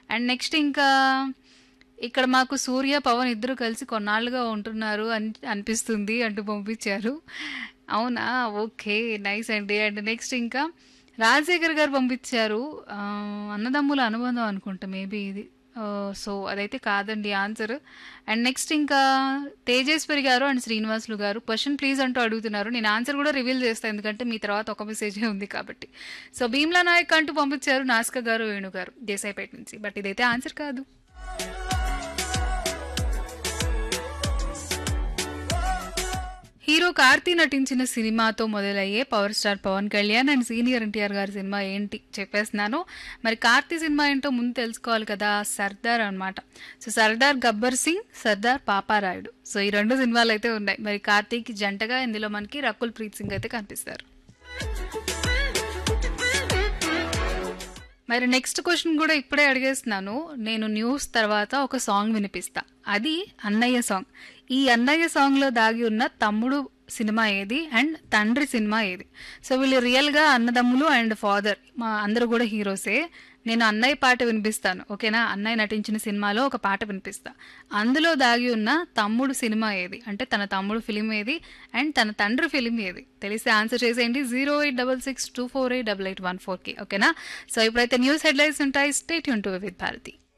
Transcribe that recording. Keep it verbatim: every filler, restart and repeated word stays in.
And next ఇంకా ఇక్కడ మాకు సూర్య, పవన్ ఇద్దరు కలిసి కొన్నాళ్ళుగా ఉంటున్నారు అని అనిపిస్తుంది అంటూ పంపించారు. అవునా? ఓకే. నైస్ అండి. అండ్ నెక్స్ట్ ఇంకా రాజశేఖర్ గారు పంపించారు. ఆహ్, అన్నదమ్ముల అనుబంధం అనుకుంటా మేబీ ఇది. ఆహ్, సో, అదైతే కాదండి ఆన్సర్. అండ్ నెక్స్ట్ ఇంకా తేజేశ్వరి గారు అండ్ శ్రీనివాసులు గారు క్వెషన్ ప్లీజ్ అంటూ అడుగుతున్నారు. నేను ఆన్సర్ కూడా రివీల్ చేస్తాను ఎందుకంటే మీ తర్వాత ఒక మెసేజే ఉంది కాబట్టి. సో, భీమ్లా నాయక్ అంటూ పంపించారు నాస్క గారు, వేణు గారు దేశాయిపేట నుంచి. బట్ ఇదైతే ఆన్సర్ కాదు. హీరో కార్తీ నటించిన సినిమాతో మొదలయ్యే power star Pawan Kalyan and senior NTR గారి సినిమా ఏంటి చెప్పేస్తున్నాను. మరి కార్తీ సినిమా ఏంటో ముందు తెలుసుకోవాలి కదా. సర్దార్ అన్నమాట. సో సర్దార్ గబ్బర్ సింగ్, సర్దార్ పాపారాయుడు. సో ఈ రెండు సినిమాలు అయితే ఉన్నాయి. మరి కార్తీకి జంటగా ఇందులో మనకి రకుల్ ప్రీత్ సింగ్ అయితే కనిపిస్తారు. మరి నెక్స్ట్ క్వశ్చన్ కూడా ఇప్పుడే అడిగేస్తున్నాను. నేను న్యూస్ తర్వాత ఒక సాంగ్ వినిపిస్తా. అది అన్నయ్య సాంగ్. ఈ అన్నయ్య సాంగ్లో దాగి ఉన్న తమ్ముడు సినిమా ఏది అండ్ తండ్రి సినిమా ఏది? సో వీళ్ళు రియల్గా అన్నదమ్ములు అండ్ ఫాదర్ మా అందరూ కూడా హీరోసే. నేను అన్నయ్య పాట వినిపిస్తాను, ఓకేనా? అన్నయ్య నటించిన సినిమాలో ఒక పాట వినిపిస్తా. అందులో దాగి ఉన్న తమ్ముడు సినిమా ఏది అంటే తన తమ్ముడు ఫిలిం ఏది అండ్ తన తండ్రి ఫిలిం ఏది తెలిస్తే ఆన్సర్ చేసేయండి. Zero eight double six two four eight double eight one ఫోర్కి, ఓకేనా? సో ఇప్పుడైతే న్యూస్ హెడ్లైన్స్ ఉంటాయి. Stay tune to with Bharati.